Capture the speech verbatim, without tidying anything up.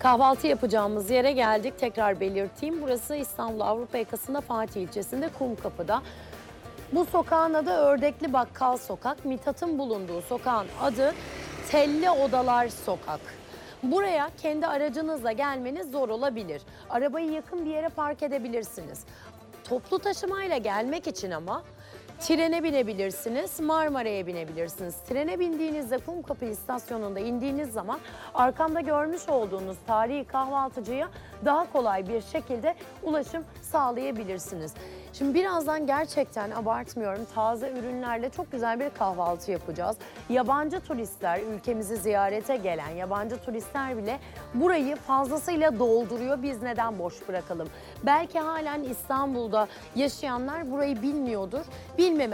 Kahvaltı yapacağımız yere geldik. Tekrar belirteyim. Burası İstanbul Avrupa Yakası'nda Fatih ilçesinde Kumkapı'da. Bu sokağın adı Ördekli Bakkal Sokak. Mithat'ın bulunduğu sokağın adı Telli Odalar Sokak. Buraya kendi aracınızla gelmeniz zor olabilir. Arabayı yakın bir yere park edebilirsiniz. Toplu taşımayla gelmek için ama trene binebilirsiniz, Marmara'ya binebilirsiniz. Trene bindiğinizde Kumkapı istasyonunda indiğiniz zaman arkamda görmüş olduğunuz tarihi kahvaltıcıya daha kolay bir şekilde ulaşım sağlayabilirsiniz. Şimdi birazdan gerçekten abartmıyorum, taze ürünlerle çok güzel bir kahvaltı yapacağız. Yabancı turistler, ülkemizi ziyarete gelen yabancı turistler bile burayı fazlasıyla dolduruyor. Biz neden boş bırakalım? Belki halen İstanbul'da yaşayanlar burayı bilmiyordur. Bilmeme